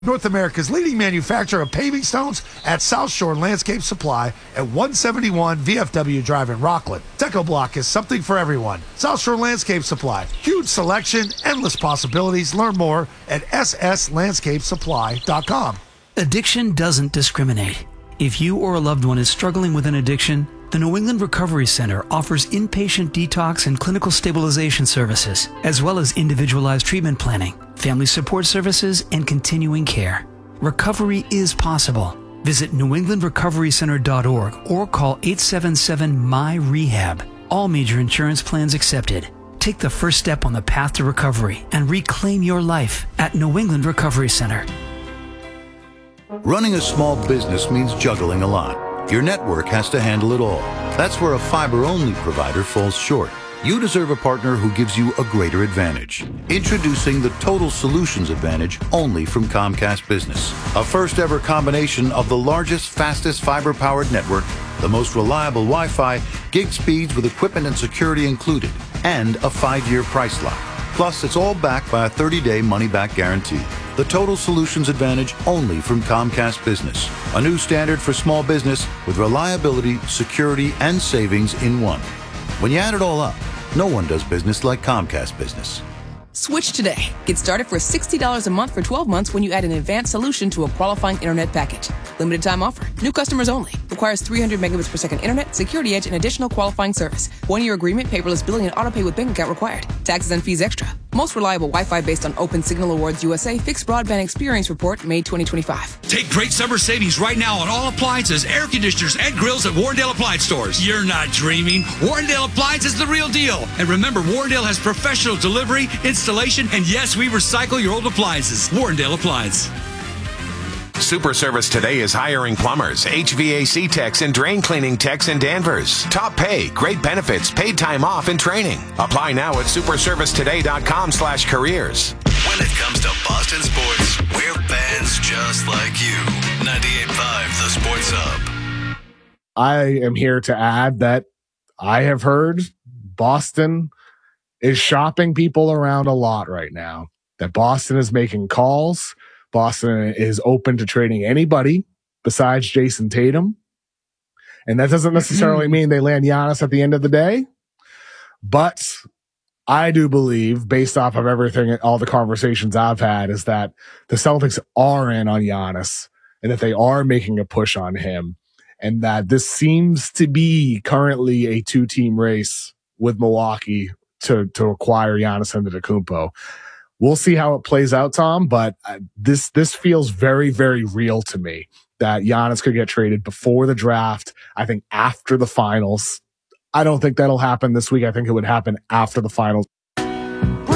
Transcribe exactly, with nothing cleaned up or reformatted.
North America's leading manufacturer of paving stones at South Shore Landscape Supply at one seventy-one V F W Drive in Rockland. Deco Block is something for everyone. South Shore Landscape Supply. Huge selection, endless possibilities. Learn more at s s landscape supply dot com. Addiction doesn't discriminate. If you or a loved one is struggling with an addiction, the New England Recovery Center offers inpatient detox and clinical stabilization services, as well as individualized treatment planning, family support services, and continuing care. Recovery is possible. Visit new england recovery center dot org or call eight seven seven M Y R E H A B. All major insurance plans accepted. Take the first step on the path to recovery and reclaim your life at New England Recovery Center. Running a small business means juggling a lot. Your network has to handle it all. That's where a fiber-only provider falls short. You deserve a partner who gives you a greater advantage. Introducing the Total Solutions Advantage only from Comcast Business. A first-ever combination of the largest, fastest fiber-powered network, the most reliable Wi-Fi, gig speeds with equipment and security included, and a five-year price lock. Plus, it's all backed by a thirty-day money-back guarantee. The Total Solutions Advantage only from Comcast Business. A new standard for small business with reliability, security, and savings in one. When you add it all up, no one does business like Comcast Business. Switch today. Get started for sixty dollars a month for twelve months when you add an advanced solution to a qualifying internet package. Limited time offer. New customers only. Requires three hundred megabits per second internet, security edge, and additional qualifying service. One-year agreement, paperless billing, and autopay with bank account required. Taxes and fees extra. Most reliable Wi-Fi based on Open Signal Awards U S A Fixed Broadband Experience Report, May twenty twenty-five. Take great summer savings right now on all appliances, air conditioners, and grills at Warrendale Appliance Stores. You're not dreaming. Warrendale Appliance is the real deal. And remember, Warrendale has professional delivery, installation, and yes, we recycle your old appliances. Warrendale Appliance. Super Service Today is hiring plumbers, H V A C techs, and drain cleaning techs in Danvers. Top pay, great benefits, paid time off, and training. Apply now at super service today dot com slash careers. When it comes to Boston sports, we're fans just like you. ninety-eight point five The Sports Hub. I am here to add that I have heard Boston is shopping people around a lot right now. That Boston is making calls. Boston is open to trading anybody besides Jason Tatum. And that doesn't necessarily mean they land Giannis at the end of the day. But I do believe, based off of everything, all the conversations I've had, is that the Celtics are in on Giannis and that they are making a push on him. And that this seems to be currently a two-team race with Milwaukee to, to acquire Giannis Antetokounmpo. We'll see how it plays out, Tom, but uh, this this feels very, very real to me that Giannis could get traded before the draft. I think after the finals. I don't think that'll happen this week. I think it would happen after the finals.